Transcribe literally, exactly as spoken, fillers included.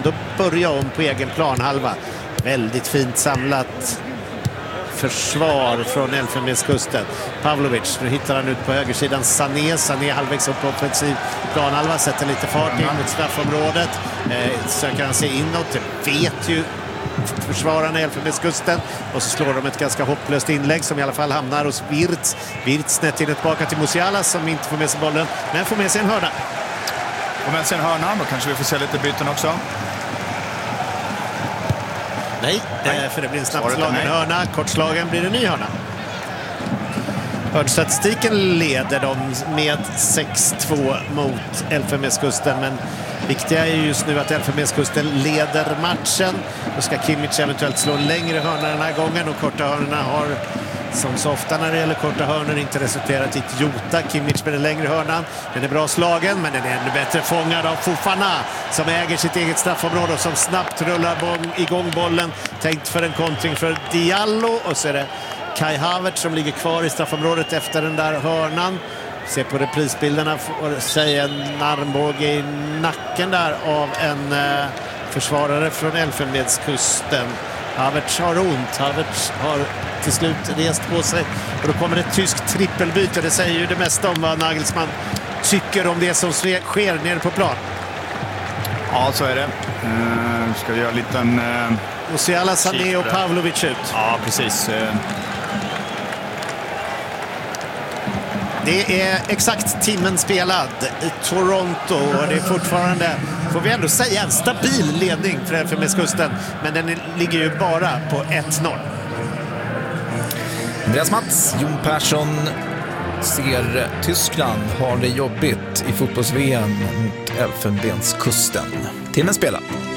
ändå börja om på egen planhalva. Väldigt fint samlat försvar från Elfenbenskusten. Pavlovic, nu hittar han ut på högersidan Sané. Sané halvvägs upp på offensiv planhalva, sätter lite fart in mot straffområdet. Eh, söker han sig inåt, det vet ju försvararna i Elfenbenskusten, och så slår de ett ganska hopplöst inlägg som i alla fall hamnar hos Wirtz. Wirtz snett in tillbaka till Musiala som inte får med sig bollen, men får med sig en hörna. Och med sig en hörna, då kanske vi får se lite byten också. Nej, nej, för det blir en snabbt slagen hörna. Kortslagen blir en ny hörna. Hörnstatistiken leder de med sex två mot Elfenbenskusten, men viktiga är just nu att Elfenbenskusten leder matchen. Då ska Kimmich eventuellt slå en längre hörna den här gången, och korta hörnorna har som så ofta när det gäller korta hörnor inte resulterat i ett jota. Kimmich med den längre hörnan. Den är bra slagen, men den är ännu bättre fångad av Fofana som äger sitt eget straffområde och som snabbt rullar igång bollen. Tänkt för en kontring för Diallo, och så är det Kai Havertz som ligger kvar i straffområdet efter den där hörnan. Se på reprisbilderna och säga en armbåge i nacken där av en eh, försvarare från Elfenbenskusten. Havertz har ont. Havertz har till slut rest på sig, och då kommer ett tyskt trippelbyte. Det säger ju det mesta om vad Nagelsmann tycker om det som sker nere på plan. Ja, så är det. Uh, ska vi göra en liten... Uh, Musiala, Sané och Pavlovic ut. Ja, precis. Uh. Det är exakt timmen spelad i Toronto, och det är fortfarande, får vi ändå säga, en stabil ledning för Elfenbenskusten, men den ligger ju bara på ett noll. Andreas Mats, Jon Persson ser Tyskland har det jobbigt i fotbolls-V M mot Elfenbenskusten. Timmen spelar.